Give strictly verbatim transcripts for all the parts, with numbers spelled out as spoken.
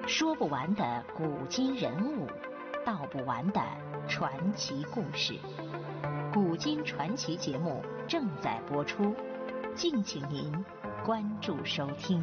说不完的古今人物，道不完的传奇故事。古今传奇节目正在播出，敬请您关注收听。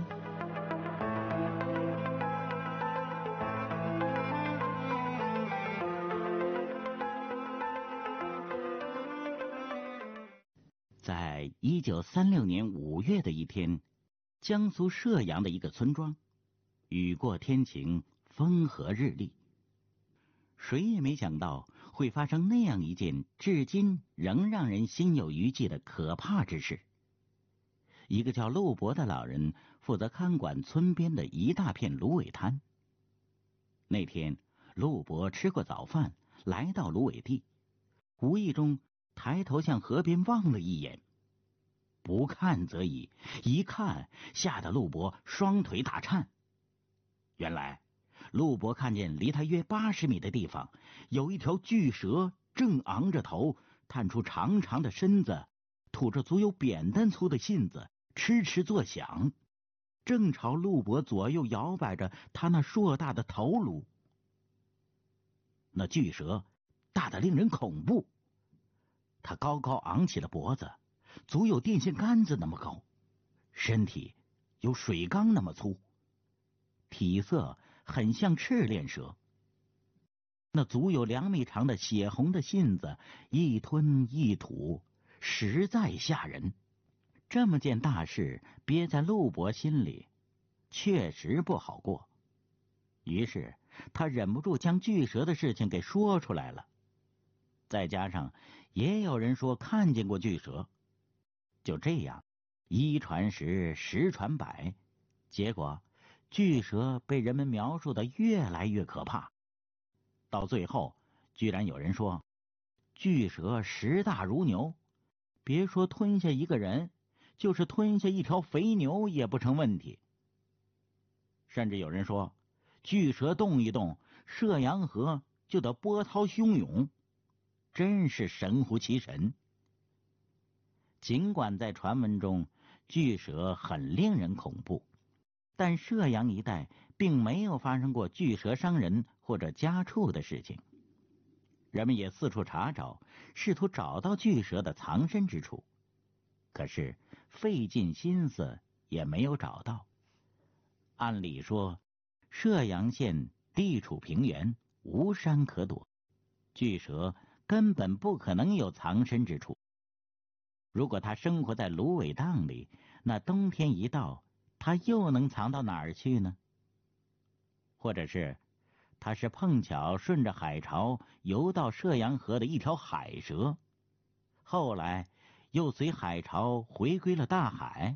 在一九三六年五月的一天，江苏射阳的一个村庄，雨过天晴，风和日丽。谁也没想到会发生那样一件至今仍让人心有余悸的可怕之事。一个叫陆伯的老人负责看管村边的一大片芦苇滩。那天，陆伯吃过早饭，来到芦苇地，无意中抬头向河边望了一眼。不看则已，一看吓得陆伯双腿打颤。原来陆伯看见离他约八十米的地方，有一条巨蛇正昂着头，探出长长的身子，吐着足有扁担粗的信子，哧哧作响，正朝陆伯左右摇摆着他那硕大的头颅。那巨蛇大得令人恐怖，它高高昂起了脖子，足有电线杆子那么高，身体有水缸那么粗，体色很像赤练蛇。那足有两米长的血红的信子一吞一吐，实在吓人。这么件大事憋在陆伯心里，确实不好过。于是他忍不住将巨蛇的事情给说出来了。再加上也有人说看见过巨蛇，就这样一传十，十传百，结果巨蛇被人们描述的越来越可怕。到最后居然有人说巨蛇实大如牛，别说吞下一个人，就是吞下一条肥牛也不成问题。甚至有人说巨蛇动一动，射阳河就得波涛汹涌，真是神乎其神。尽管在传闻中巨蛇很令人恐怖，但射阳一带并没有发生过巨蛇伤人或者家畜的事情。人们也四处查找，试图找到巨蛇的藏身之处，可是费尽心思也没有找到。按理说，射阳县地处平原，无山可躲，巨蛇根本不可能有藏身之处。如果它生活在芦苇荡里，那冬天一到，它又能藏到哪儿去呢？或者是它是碰巧顺着海潮游到射阳河的一条海蛇，后来又随海潮回归了大海。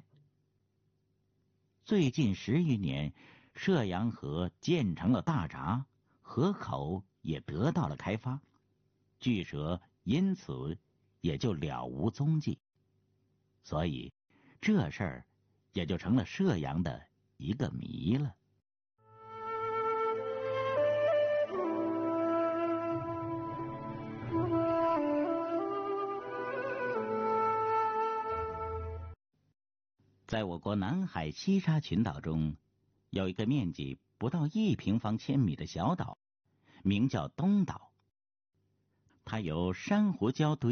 最近十余年，射阳河建成了大闸，河口也得到了开发，巨蛇因此也就了无踪迹。所以这事儿也就成了射阳的一个谜了。在我国南海西沙群岛中，有一个面积不到一平方千米的小岛，名叫东岛。它由珊瑚礁堆